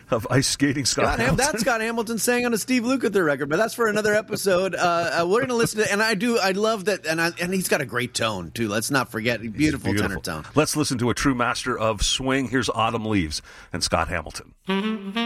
of ice skating Scott Hamilton. That's Scott Hamilton sang on a Steve Lukather record, but that's for another episode. We're going to listen to, and I love that, and he's got a great tone too. Let's not forget, beautiful tenor tone. Let's listen to a true master of swing. Here's Autumn Leaves and Scott Hamilton.